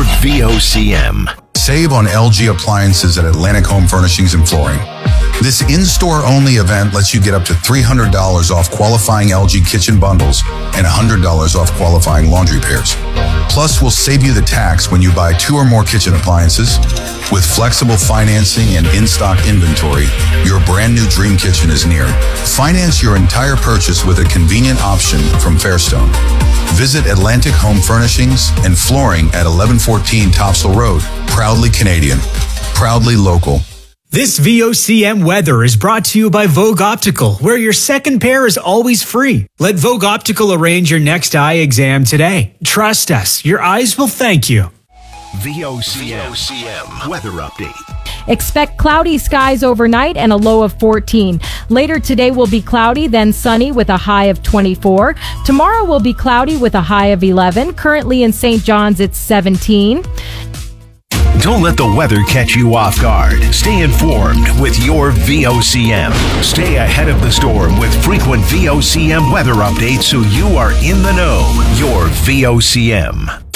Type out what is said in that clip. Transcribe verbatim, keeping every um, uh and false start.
your V O C M. Save on L G appliances at Atlantic Home Furnishings and Flooring. This in-store only event lets you get up to three hundred dollars off qualifying L G kitchen bundles and one hundred dollars off qualifying laundry pairs. Plus, we'll save you the tax when you buy two or more kitchen appliances. With flexible financing and in-stock inventory, your brand new dream kitchen is near. Finance your entire purchase with a convenient option from Fairstone. Visit Atlantic Home Furnishings and Flooring at eleven fourteen Topsail Road. Proudly Canadian. Proudly local. This V O C M weather is brought to you by Vogue Optical, where your second pair is always free. Let Vogue Optical arrange your next eye exam today. Trust us, your eyes will thank you. V O C M weather update. Expect cloudy skies overnight and a low of fourteen. Later today will be cloudy, then sunny with a high of twenty-four. Tomorrow will be cloudy with a high of eleven. Currently in Saint John's, it's seventeen. Don't let the weather catch you off guard. Stay informed with your V O C M. Stay ahead of the storm with frequent V O C M weather updates so you are in the know. Your V O C M.